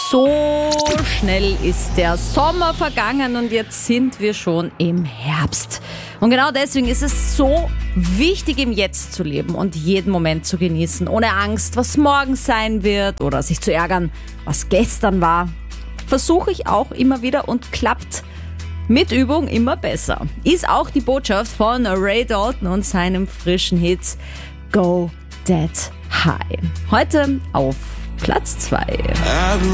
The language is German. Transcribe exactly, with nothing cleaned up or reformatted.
So schnell ist der Sommer vergangen und jetzt sind wir schon im Herbst. Und genau deswegen ist es so wichtig, im Jetzt zu leben und jeden Moment zu genießen, ohne Angst, was morgen sein wird oder sich zu ärgern, was gestern war. Versuche ich auch immer wieder und klappt mit Übung immer besser. Ist auch die Botschaft von Ray Dalton und seinem frischen Hit Go That High. Heute auf Platz zwei.